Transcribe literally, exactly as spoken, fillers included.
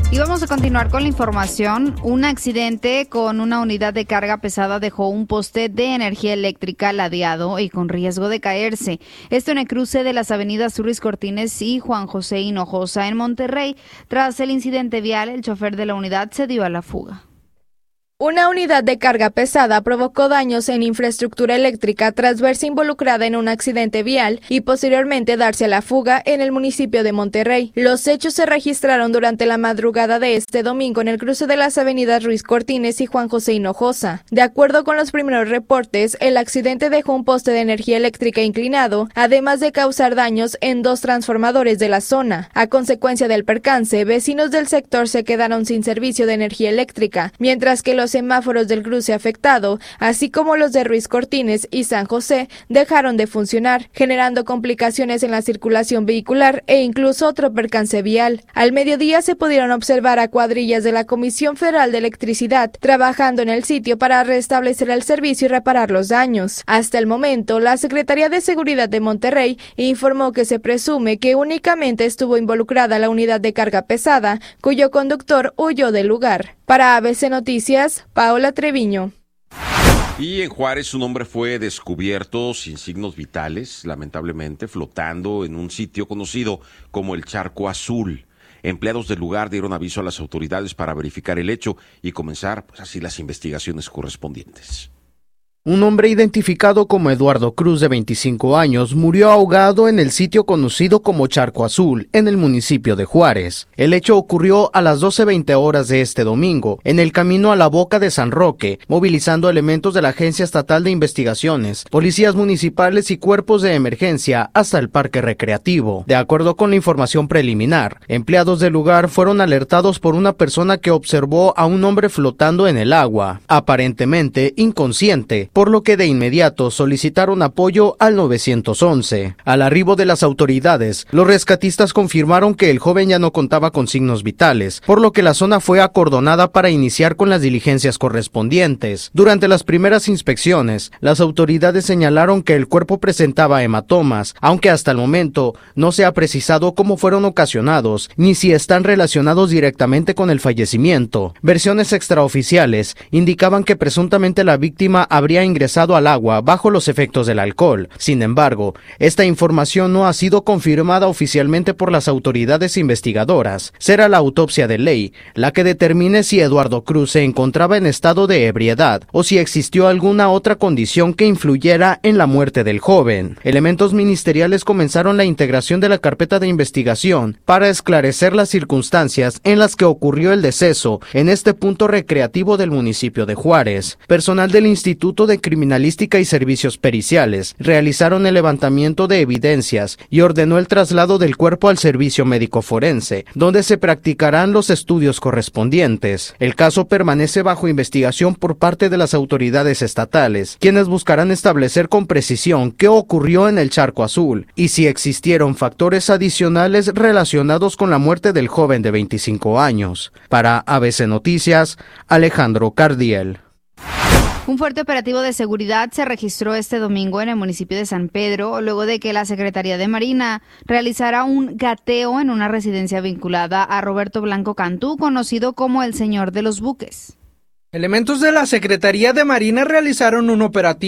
Y vamos a continuar con la información. Un accidente con una unidad de carga pesada dejó un poste de energía eléctrica ladeado y con riesgo de caerse. Esto en el cruce de las avenidas Ruiz Cortines y Juan José Hinojosa en Monterrey. Tras el incidente vial, el chofer de la unidad se dio a la fuga. Una unidad de carga pesada provocó daños en infraestructura eléctrica tras verse involucrada en un accidente vial y posteriormente darse a la fuga en el municipio de Monterrey. Los hechos se registraron durante la madrugada de este domingo en el cruce de las avenidas Ruiz Cortines y Juan José Hinojosa. De acuerdo con los primeros reportes, el accidente dejó un poste de energía eléctrica inclinado, además de causar daños en dos transformadores de la zona. A consecuencia del percance, vecinos del sector se quedaron sin servicio de energía eléctrica, mientras que los semáforos del cruce afectado, así como los de Ruiz Cortines y San José, dejaron de funcionar, generando complicaciones en la circulación vehicular e incluso otro percance vial. Al mediodía se pudieron observar a cuadrillas de la Comisión Federal de Electricidad trabajando en el sitio para restablecer el servicio y reparar los daños. Hasta el momento, la Secretaría de Seguridad de Monterrey informó que se presume que únicamente estuvo involucrada la unidad de carga pesada, cuyo conductor huyó del lugar. Para A B C Noticias, Paola Treviño. Y en Juárez un hombre fue descubierto sin signos vitales, lamentablemente, flotando en un sitio conocido como el Charco Azul. Empleados del lugar dieron aviso a las autoridades para verificar el hecho y comenzar, pues así, las investigaciones correspondientes. Un hombre identificado como Eduardo Cruz, de veinticinco años, murió ahogado en el sitio conocido como Charco Azul, en el municipio de Juárez. El hecho ocurrió a las doce veinte horas de este domingo, en el camino a la Boca de San Roque, movilizando elementos de la Agencia Estatal de Investigaciones, policías municipales y cuerpos de emergencia hasta el parque recreativo. De acuerdo con la información preliminar, empleados del lugar fueron alertados por una persona que observó a un hombre flotando en el agua, aparentemente inconsciente, por lo que de inmediato solicitaron apoyo al nueve once. Al arribo de las autoridades, los rescatistas confirmaron que el joven ya no contaba con signos vitales, por lo que la zona fue acordonada para iniciar con las diligencias correspondientes. Durante las primeras inspecciones, las autoridades señalaron que el cuerpo presentaba hematomas, aunque hasta el momento no se ha precisado cómo fueron ocasionados, ni si están relacionados directamente con el fallecimiento. Versiones extraoficiales indicaban que presuntamente la víctima habría ingresado al agua bajo los efectos del alcohol. Sin embargo, esta información no ha sido confirmada oficialmente por las autoridades investigadoras. Será la autopsia de ley la que determine si Eduardo Cruz se encontraba en estado de ebriedad o si existió alguna otra condición que influyera en la muerte del joven. Elementos ministeriales comenzaron la integración de la carpeta de investigación para esclarecer las circunstancias en las que ocurrió el deceso en este punto recreativo del municipio de Juárez. Personal del Instituto de Criminalística y Servicios Periciales realizaron el levantamiento de evidencias y ordenó el traslado del cuerpo al servicio médico forense, donde se practicarán los estudios correspondientes. El caso permanece bajo investigación por parte de las autoridades estatales, quienes buscarán establecer con precisión qué ocurrió en el Charco Azul y si existieron factores adicionales relacionados con la muerte del joven de veinticinco años. Para A B C Noticias, Alejandro Cardiel. Un fuerte operativo de seguridad se registró este domingo en el municipio de San Pedro, luego de que la Secretaría de Marina realizara un gateo en una residencia vinculada a Roberto Blanco Cantú, conocido como el Señor de los Buques. Elementos de la Secretaría de Marina realizaron un operativo